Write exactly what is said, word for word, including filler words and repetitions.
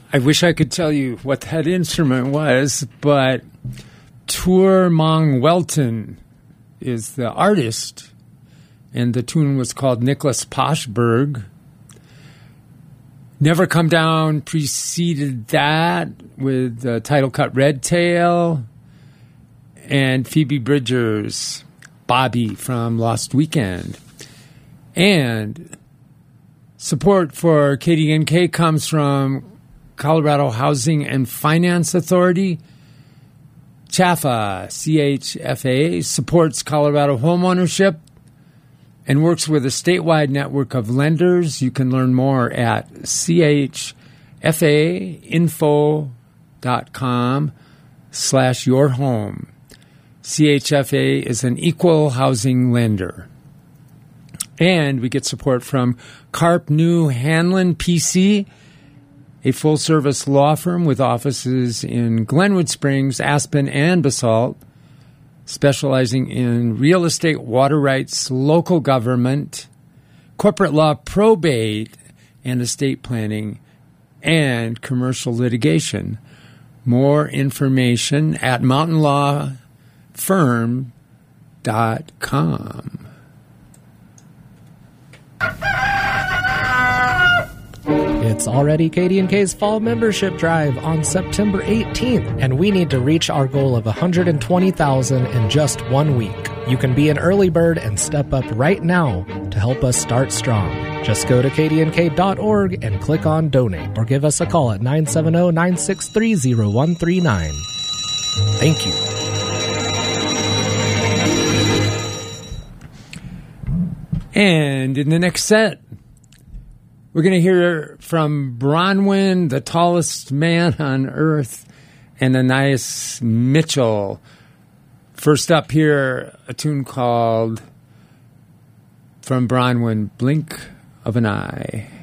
I wish I could tell you what that instrument was, but Tour Mong Welton is the artist, and the tune was called Nicholas Poshberg. Never Come Down preceded that with the title cut Red Tail, and Phoebe Bridgers' Bobby from Lost Weekend. And support for K D N K comes from Colorado Housing and Finance Authority. C H F A, C H F A, supports Colorado homeownership and works with a statewide network of lenders. You can learn more at C H F A info dot com slash your home. C H F A is an equal housing lender. And we get support from Carp New Hanlon P C, a full-service law firm with offices in Glenwood Springs, Aspen, and Basalt, specializing in real estate, water rights, local government, corporate law, probate, and estate planning, and commercial litigation. More information at mountain law firm dot com. It's already K D N K's Fall Membership Drive on September eighteenth, and we need to reach our goal of one hundred twenty thousand in just one week. You can be an early bird and step up right now to help us start strong. Just go to K D N K dot org and click on Donate, or give us a call at nine seven zero, nine six three, zero one three nine. Thank you. And in the next set, we're going to hear from Bronwyn, the tallest man on earth, and Anais Mitchell. First up here, a tune called, from Bronwyn, Blink of an Eye.